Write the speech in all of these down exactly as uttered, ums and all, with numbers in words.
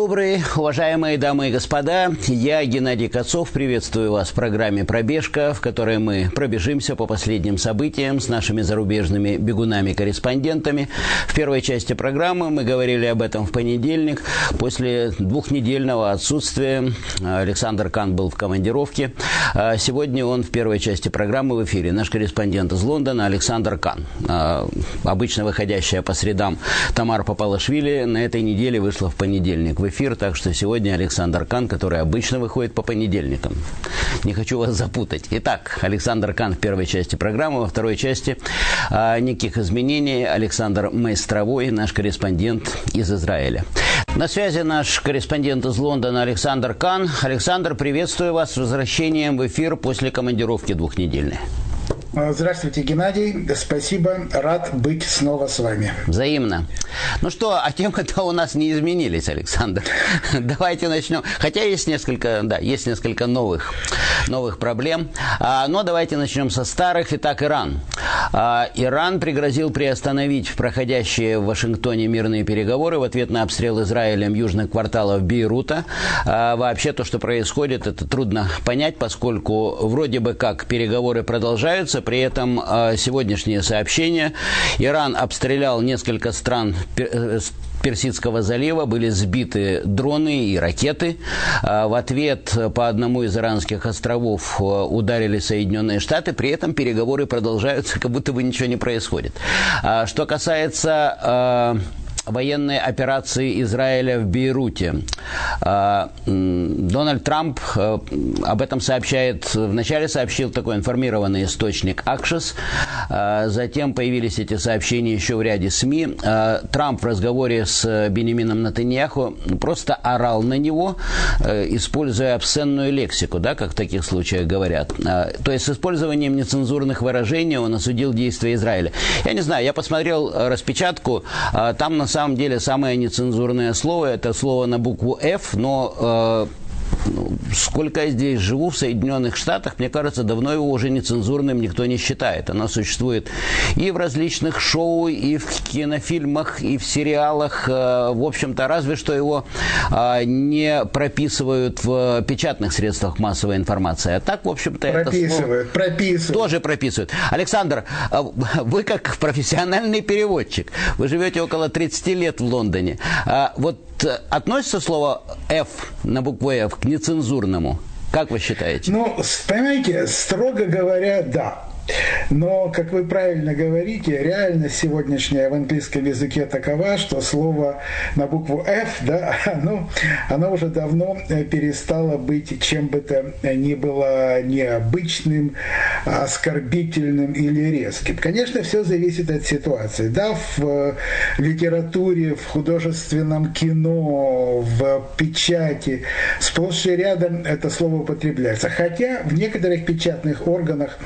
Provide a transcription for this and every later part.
добрый, уважаемые дамы и господа. Я, Геннадий Кацов, приветствую вас в программе «Пробежка», в которой мы пробежимся по последним событиям с нашими зарубежными бегунами-корреспондентами. В первой части программы мы говорили об этом в понедельник. После двухнедельного отсутствия Александр Кан был в командировке. Сегодня он в первой части программы в эфире. Наш корреспондент из Лондона Александр Кан. Обычно выходящая по средам Тамара Папалашвили на этой неделе вышла в понедельник в эфир, так что сегодня Александр Кан, который обычно выходит по понедельникам. Не хочу вас запутать. Итак, Александр Кан в первой части программы, во второй части а, никаких изменений. Александр Майстровой, наш корреспондент из Израиля. На связи наш корреспондент из Лондона Александр Кан. Александр, приветствую вас с возвращением в эфир после командировки двухнедельной. Здравствуйте, Геннадий. Спасибо. Рад быть снова с вами. Взаимно. Ну что, а темы-то у нас не изменились, Александр. Давайте начнем. Хотя есть несколько, да, есть несколько новых, новых проблем. А, но давайте начнем со старых. Итак, Иран. А, Иран пригрозил приостановить проходящие в Вашингтоне мирные переговоры в ответ на обстрел Израилем южных кварталов Бейрута. А, вообще то, что происходит, это трудно понять, поскольку вроде бы как переговоры продолжаются. При этом сегодняшнее сообщение: Иран обстрелял несколько стран Персидского залива, были сбиты дроны и ракеты. В ответ по одному из иранских островов ударили Соединенные Штаты. При этом переговоры продолжаются, как будто бы ничего не происходит. Что касается военной операции Израиля в Бейруте. Дональд Трамп об этом сообщает, вначале сообщил такой информированный источник Акшес, затем появились эти сообщения еще в ряде СМИ. Трамп в разговоре с Беньямином Нетаньяху просто орал на него, используя обсценную лексику, да, как в таких случаях говорят. То есть с использованием нецензурных выражений он осудил действия Израиля. Я не знаю, я посмотрел распечатку, там на самом На самом деле самое нецензурное слово – это слово на букву «Ф», но э, ну, сколько я здесь живу в Соединенных Штатах, мне кажется, давно его уже нецензурным никто не считает. Оно существует и в различных шоу, и в кинофильмах, и в сериалах. Э, в общем-то, разве что его э, не прописывают в печатных средствах массовой информации. А так, в общем-то, это слово прописывают. тоже прописывают. Александр, вы как профессиональный переводчик, вы живете около тридцати лет в Лондоне. Вот относится слово «F» на букву «F» к нецензурному? Как вы считаете? Ну, понимаете, строго говоря, да. Но, как вы правильно говорите, реальность сегодняшняя в английском языке такова, что слово на букву F, да, оно, оно уже давно перестало быть чем бы то ни было необычным, оскорбительным или резким. Конечно, все зависит от ситуации. Да, в литературе, в художественном кино, в печати сплошь и рядом это слово употребляется. Хотя в некоторых печатных органах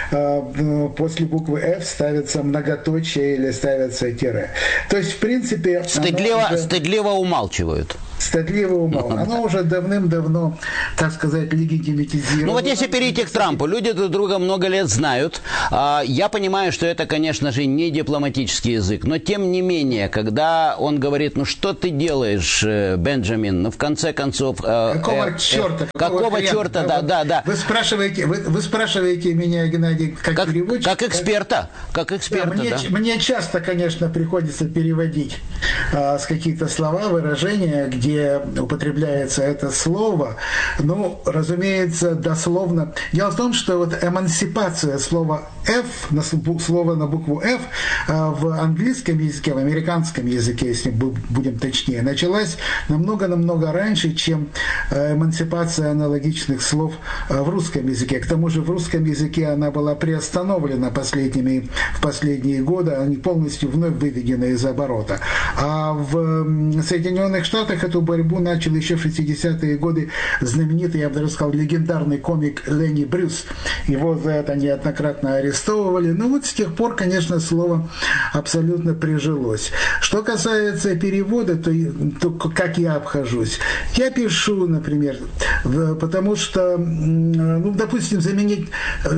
после буквы F ставится многоточие или ставится тире. То есть, в принципе... Стыдливо, уже... стыдливо умалчивают. Стыдливо умалчивают. Оно уже давным-давно, так сказать, легитимизировано. Ну вот если перейти к Трампу, люди друг друга много лет знают. Я понимаю, что это, конечно же, не дипломатический язык, но тем не менее, когда он говорит: ну что ты делаешь, Бенджамин, ну в конце концов... Какого э, черта? Э, какого какого черта, да, да, да. Вы спрашиваете, вы, вы спрашиваете меня, Геннадий, как, как переводчик? Как эксперта. Как эксперта, да, мне, да. Мне часто, конечно, приходится переводить а, с какие-то слова, выражения, где употребляется это слово. Ну, разумеется, дословно. Дело в том, что вот эмансипация слова F, слово на букву F а, в английском языке, в американском языке, если будем точнее, началась намного-намного раньше, чем эмансипация аналогичных слов в русском языке. К тому же в русском языке она была приостановлена последними, в последние годы, они полностью вновь выведены из оборота. А в Соединенных Штатах эту борьбу начал еще в шестидесятые годы знаменитый, я бы даже сказал, легендарный комик Ленни Брюс. Его за это неоднократно арестовывали. Ну вот с тех пор, конечно, слово абсолютно прижилось. Что касается перевода, то, то как я обхожусь? Я пишу, например, потому что, ну, допустим, заменить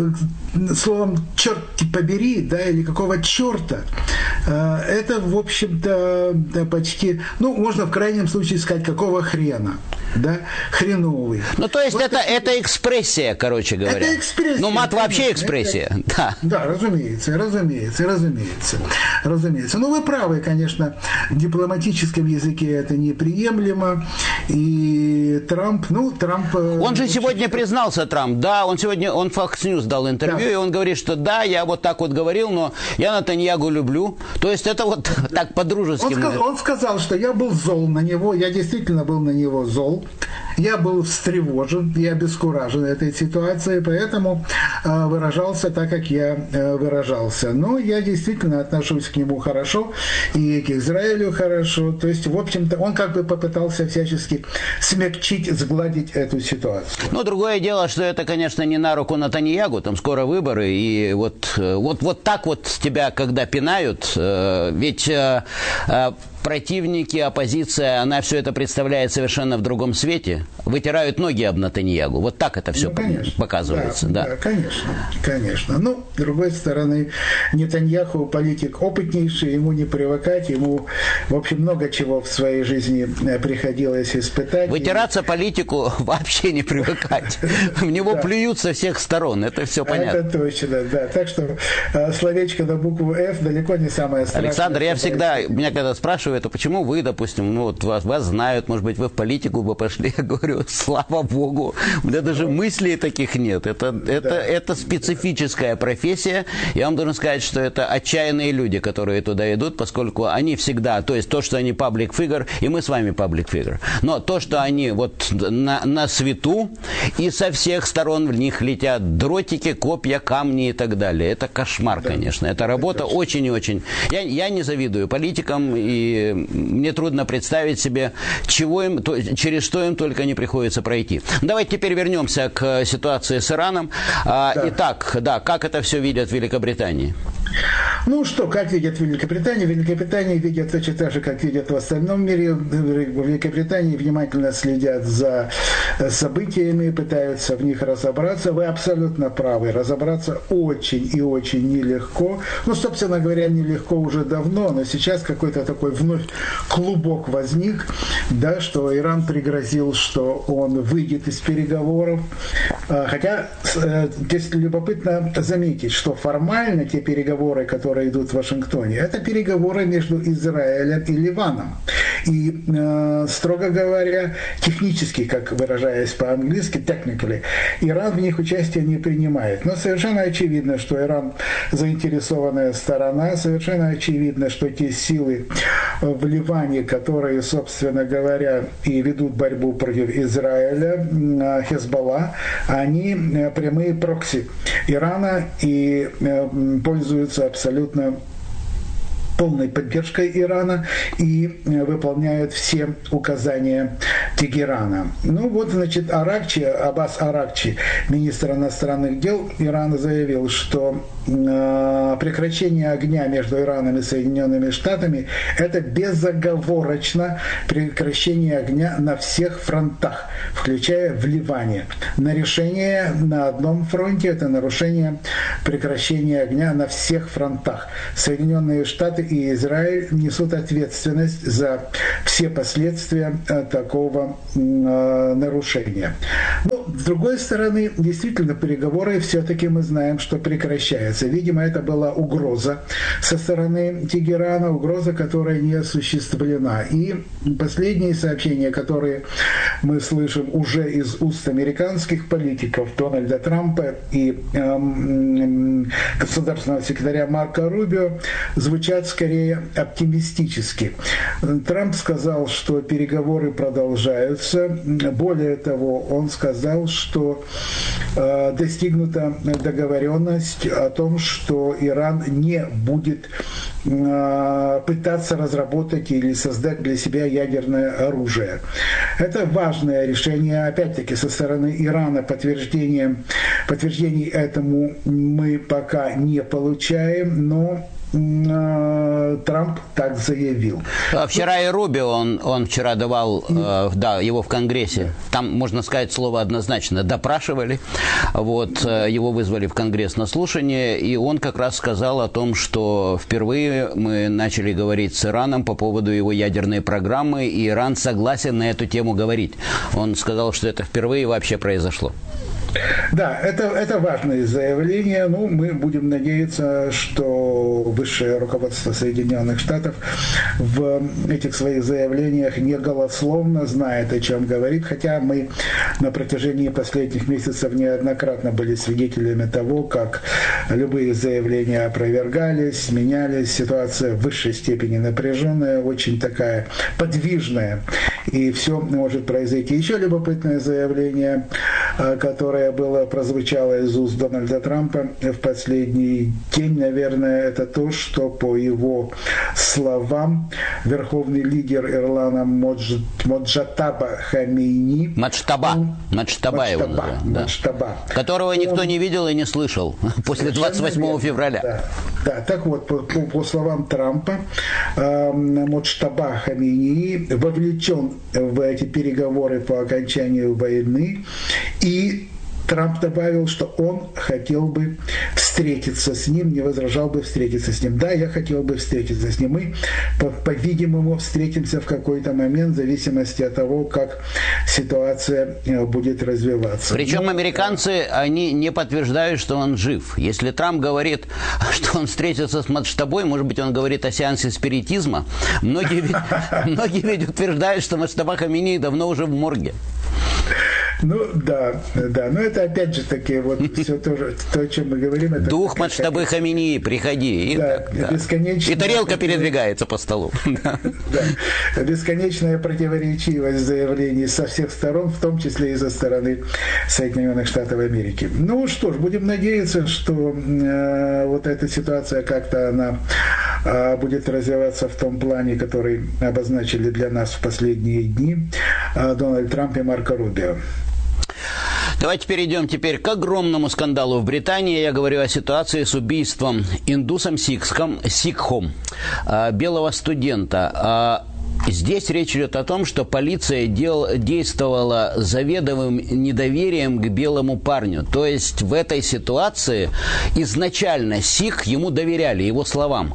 словом «черт побери», да, или «какого черта», это, в общем-то, почти, ну, можно в крайнем случае сказать, сказать, какого хрена, да, хреновый. Ну, то есть вот это, это экспрессия, короче говоря. Это экспрессия. Ну, мат конечно, вообще экспрессия, это, да. Да, разумеется, разумеется, разумеется, разумеется. Ну, вы правы, конечно, в дипломатическом языке это неприемлемо, и Трамп, ну, Трамп... Он же сегодня признался, Трамп, да, он сегодня, он Fox News дал интервью, да. И он говорит, что да, я вот так вот говорил, но я Нетаньягу люблю. То есть это вот да. так по-дружески. Он сказал, он сказал, что я был зол на него, я действительно был на него зол, я был встревожен, я обескуражен этой ситуацией, поэтому э, выражался так, как я э, выражался. Но я действительно отношусь к нему хорошо, и к Израилю хорошо. То есть, в общем-то, он как бы попытался всячески смягчить, сгладить эту ситуацию. Ну, другое дело, что это, конечно, не на руку Нетаньягу, там скоро выборы, и вот, вот, вот так вот тебя, когда пинают, э, ведь... Э, э, противники, оппозиция, она все это представляет совершенно в другом свете. Вытирают ноги об Нетаньягу. Вот так это все ну, конечно, показывается. Да, да. да, конечно, конечно. Ну, с другой стороны, Нетаньяху политик опытнейший, ему не привыкать, ему, в общем, много чего в своей жизни приходилось испытать. Вытираться и... политику вообще не привыкать. В него плюют со всех сторон, это все понятно. Это точно, да. Так что словечко на букву «Ф» далеко не самое страшное. Александр, я всегда, меня когда спрашивают, это почему вы, допустим, ну вот вас, вас знают, может быть, вы в политику бы пошли, я говорю, слава богу, у меня даже мыслей таких нет. Это, это, да. это специфическая профессия. Я вам должен сказать, что это отчаянные люди, которые туда идут, поскольку они всегда, то есть то, что они public figure, и мы с вами public figure, но то, что они вот на, на свету, и со всех сторон в них летят дротики, копья, камни и так далее. Это кошмар, да. конечно. Эта работа очень и очень... Я, я не завидую политикам, и мне трудно представить себе, чего им, то, через что им только не приходится пройти. Давайте теперь вернемся к ситуации с Ираном. Да. Итак, да, как это все видят в Великобритании? Ну что, как видят в Великобритании? В Великобритании видят точно так же, как видят в остальном мире. В Великобритании внимательно следят за событиями, пытаются в них разобраться. Вы абсолютно правы. Разобраться очень и очень нелегко. Ну, собственно говоря, нелегко уже давно, но сейчас какой-то такой вновь клубок возник, да, что Иран пригрозил, что он выйдет из переговоров. Хотя здесь любопытно заметить, что формально те переговоры, которые идут в Вашингтоне, это переговоры между Израилем и Ливаном. И, э, строго говоря, технически, как выражаясь по-английски, technically, Иран в них участие не принимает. Но совершенно очевидно, что Иран заинтересованная сторона, совершенно очевидно, что те силы в Ливане, которые, собственно говоря, и ведут борьбу против Израиля, Хезболла, они прямые прокси Ирана и пользуются абсолютно полной поддержкой Ирана и выполняют все указания Тегерана. Ну вот, значит, Аракчи, Аббас Аракчи, министр иностранных дел Ирана, заявил, что э, прекращение огня между Ираном и Соединенными Штатами – это безоговорочно прекращение огня на всех фронтах, включая в Ливане. Нарушение на одном фронте – это нарушение прекращения огня на всех фронтах. Соединенные Штаты и Израиль несут ответственность за все последствия такого э, нарушения. Но, с другой стороны, действительно, переговоры все-таки мы знаем, что прекращаются. Видимо, это была угроза со стороны Тегерана, угроза, которая не осуществлена. И последние сообщения, которые мы слышим уже из уст американских политиков Дональда Трампа и э, государственного секретаря Марко Рубио, звучат скорее оптимистически. Трамп сказал, что переговоры продолжаются. Более того, он сказал, что э, достигнута договоренность о том, что Иран не будет э, пытаться разработать или создать для себя ядерное оружие. Это важное решение. Опять-таки, со стороны Ирана подтверждение, подтверждений этому мы пока не получаем, но Трамп так заявил. Вчера и Рубио, он, он вчера давал, э, да, его в Конгрессе. Там, можно сказать, слово однозначно допрашивали. Вот, его вызвали в Конгресс на слушание, и он как раз сказал о том, что впервые мы начали говорить с Ираном по поводу его ядерной программы, и Иран согласен на эту тему говорить. Он сказал, что это впервые вообще произошло. Да, это, это важное заявление. Ну, мы будем надеяться, что высшее руководство Соединенных Штатов в этих своих заявлениях не голословно знает, о чем говорит, хотя мы на протяжении последних месяцев неоднократно были свидетелями того, как любые заявления опровергались, менялись. Ситуация в высшей степени напряженная, очень такая подвижная, и все может произойти. Еще любопытное заявление, которое было, прозвучало из уст Дональда Трампа в последний день, наверное, это то, что, по его словам, верховный лидер Ирлана Модж... Моджатаба Хамейни... Маджтаба. Он... Маджтаба его называют. Да. Маджтаба. Которого он... никто не видел и не слышал после двадцать восьмого февраля. Да. Да, так вот, по, по, по словам Трампа, э, Моджтаба Хамейни вовлечен в эти переговоры по окончанию войны, и Трамп добавил, что он хотел бы встретиться с ним, не возражал бы встретиться с ним. Да, я хотел бы встретиться с ним. Мы, по-видимому, встретимся в какой-то момент, в зависимости от того, как ситуация будет развиваться. Причем Но... американцы, они не подтверждают, что он жив. Если Трамп говорит, что он встретится с Маджтабой, может быть, он говорит о сеансе спиритизма, многие ведь, многие ведь утверждают, что Маджтаба Хамейни давно уже в морге. Ну, да, да. Но это, опять же, таки, вот все то, то, о чем мы говорим. Это дух Маджтабы Хамейни, приходи. И, да, так, да. Бесконечная... и тарелка передвигается по столу. Да. Бесконечная противоречивость заявлений со всех сторон, в том числе и со стороны Соединенных Штатов Америки. Ну что ж, будем надеяться, что э, вот эта ситуация как-то она э, будет развиваться в том плане, который обозначили для нас в последние дни э, Дональд Трамп и Марко Рубио. Давайте перейдем теперь к огромному скандалу в Британии. Я говорю о ситуации с убийством индусом Сикхом, Сикхом белого студента. Здесь речь идет о том, что полиция дел, действовала заведомым недоверием к белому парню. То есть в этой ситуации изначально сикх ему доверяли, его словам.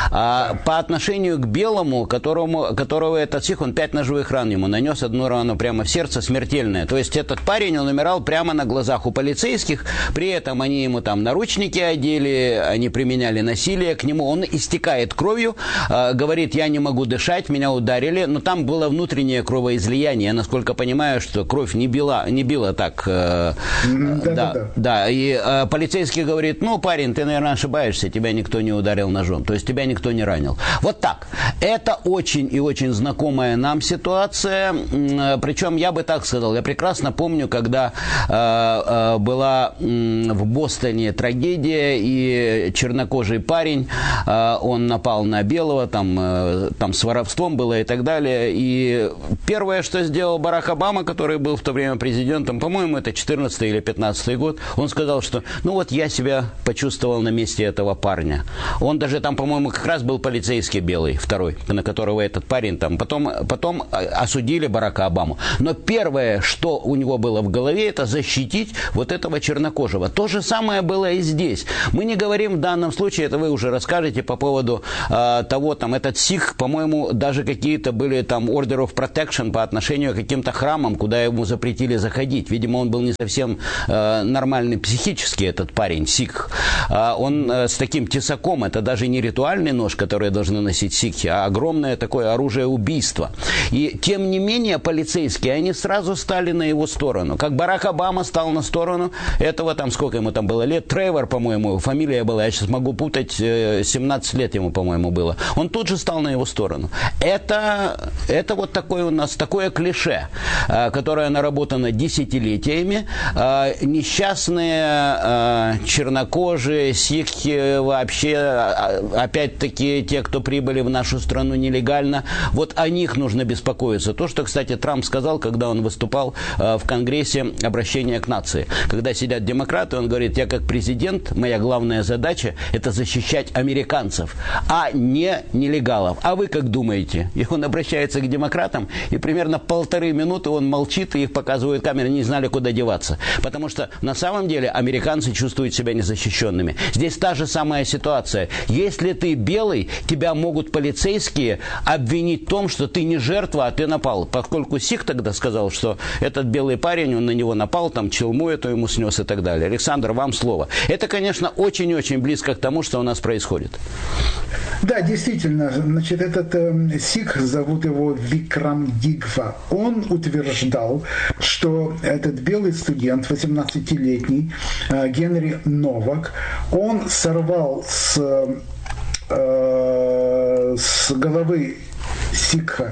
А по отношению к белому, которому, которого этот сикх, он пять ножевых ран ему нанес, одну рану прямо в сердце, смертельное. То есть этот парень, он умирал прямо на глазах у полицейских. При этом они ему там наручники одели, они применяли насилие к нему. Он истекает кровью, э, говорит, я не могу дышать, меня ударили. Но там было внутреннее кровоизлияние. Я, насколько понимаю, что кровь не била, не била так. Э, mm-hmm. да, да, да. да. И э, полицейский говорит, ну, парень, ты, наверное, ошибаешься, тебя никто не ударил ножом. То есть тебя никто не ранил. Вот так. Это очень и очень знакомая нам ситуация. Причем я бы так сказал, я прекрасно помню, когда э, э, была э, в Бостоне трагедия, и чернокожий парень, э, он напал на белого, там, э, там с воровством было и так далее. И первое, что сделал Барак Обама, который был в то время президентом, по-моему, это четырнадцатый или пятнадцатый год, он сказал, что ну вот я себя почувствовал на месте этого парня. Он даже там, по-моему, как раз был полицейский белый, второй, на которого этот парень там. Потом, потом осудили Барака Обаму. Но первое, что у него было в голове, это защитить вот этого чернокожего. То же самое было и здесь. Мы не говорим в данном случае, это вы уже расскажете по поводу э, того, там, этот сикх, по-моему, даже какие-то были там order of protection по отношению к каким-то храмам, куда ему запретили заходить. Видимо, он был не совсем э, нормальный психически, этот парень, сикх. Э, он э, с таким тесаком, это даже не ритуальный нож, который должны носить сикхи, а огромное такое оружие убийства. И тем не менее, полицейские, они сразу стали на его сторону. Как Барак Обама стал на сторону этого, там, сколько ему там было лет, Тревор, по-моему, фамилия была, я сейчас могу путать, семнадцать лет ему, по-моему, было. Он тут же стал на его сторону. Это это, это вот такое у нас, такое клише, которое наработано десятилетиями. Несчастные чернокожие, сикхи, вообще, опять-таки, те, кто прибыли в нашу страну нелегально, вот о них нужно беспокоиться. То, что, кстати, Трамп сказал, когда он выступал в Конгрессе, обращение к нации. Когда сидят демократы, он говорит: я как президент, моя главная задача – это защищать американцев, а не нелегалов. А вы как думаете? И он обращается к демократам, и примерно полторы минуты он молчит, и их показывают камеры, не знали, куда деваться. Потому что на самом деле американцы чувствуют себя незащищенными. Здесь та же самая ситуация. Если ты белый, тебя могут полицейские обвинить в том, что ты не жертва, а ты напал. Поскольку Сик тогда сказал, что этот белый парень, он на него напал, там челму эту ему снес и так далее. Александр, вам слово. Это, конечно, очень-очень близко к тому, что у нас происходит. Да, действительно. Значит, этот э, сикх, зовут его Викрам Дигва, он утверждал, что этот белый студент, восемнадцатилетний, э, Генри Новак, он сорвал с, э, с головы сикха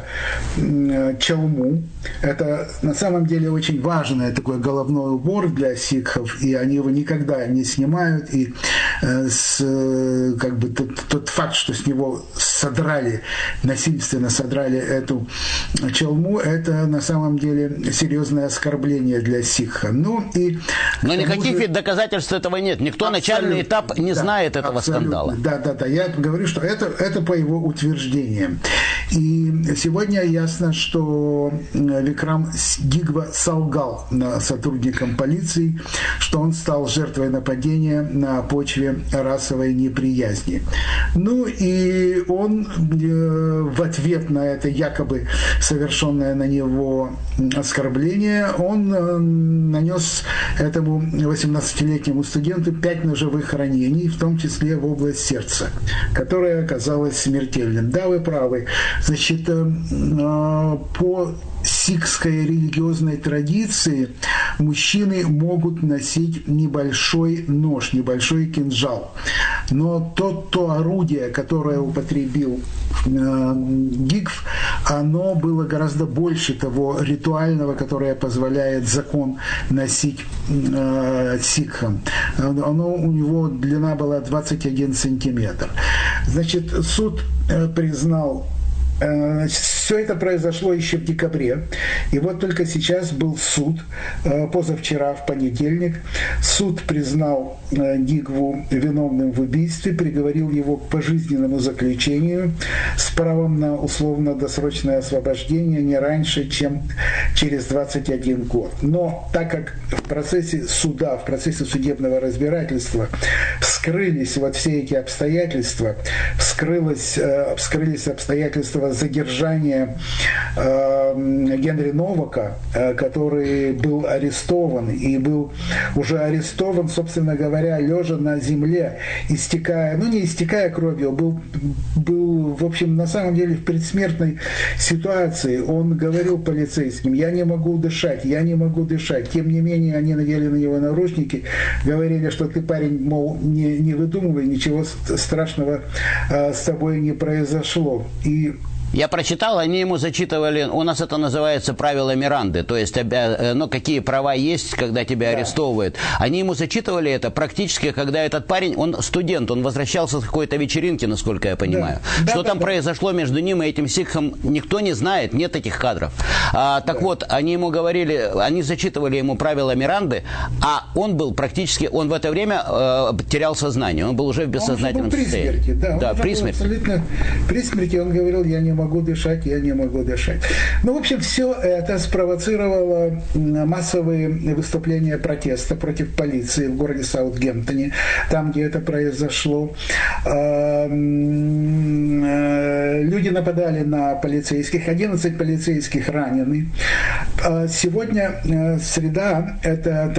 чалму. Это на самом деле очень важный такой головной убор для сикхов, и они его никогда не снимают. И э, с, как бы тот, тот факт, что с него содрали, насильственно содрали эту чалму, это на самом деле серьезное оскорбление для сикха. Ну, и Но никаких же... доказательств этого нет. Никто абсолютно, начальный этап не да, знает этого скандала. Да, да, да. Я говорю, что это, это по его утверждениям. И сегодня ясно, что Викрам Дигва солгал сотрудникам полиции, что он стал жертвой нападения на почве расовой неприязни. Ну и он в ответ на это якобы совершенное на него оскорбление, он нанес этому восемнадцатилетнему студенту пять ножевых ранений, в том числе в область сердца, которое оказалось смертельным. Да, вы правы. Значит, по сикхской религиозной традиции мужчины могут носить небольшой нож, небольшой кинжал. Но то, то орудие, которое употребил э, Дигв, оно было гораздо больше того ритуального, которое позволяет закон носить э, сикхам. Оно, у него длина была двадцать один сантиметр. Значит, суд э, признал. Все это произошло еще в декабре. И вот только сейчас был суд, позавчера, в понедельник. Суд признал Дигву виновным в убийстве, приговорил его к пожизненному заключению с правом на условно-досрочное освобождение не раньше, чем через двадцать один год. Но так как в процессе суда, в процессе судебного разбирательства вскрылись вот все эти обстоятельства, вскрылось, вскрылись обстоятельства задержания э, Генри Новака, э, который был арестован и был уже арестован, собственно говоря, лежа на земле, истекая, ну не истекая кровью, был, был, в общем, на самом деле в предсмертной ситуации. Он говорил полицейским: я не могу дышать, я не могу дышать. Тем не менее, они надели на него наручники, говорили, что ты, парень, мол, не, не выдумывай, ничего страшного э, с тобой не произошло. И Я прочитал, они ему зачитывали, у нас это называется правила Миранды, то есть, ну, какие права есть, когда тебя да. арестовывают. Они ему зачитывали это практически, когда этот парень, он студент, он возвращался с какой-то вечеринки, насколько я понимаю. Да. Что да, там да, произошло да. между ним и этим сикхом, никто не знает, нет этих кадров. А, так да. вот, они ему говорили, они зачитывали ему правила Миранды, а он был практически, он в это время э, терял сознание, он был уже в бессознательном он уже был при состоянии. Смерти, да, да, он при смерти. Абсолютно при смерти, он говорил: я не могу могу дышать, я не могу дышать. Ну, в общем, все это спровоцировало массовые выступления протеста против полиции в городе Саутгемптоне, там, где это произошло. Люди нападали на полицейских, одиннадцать полицейских ранены. Сегодня среда, это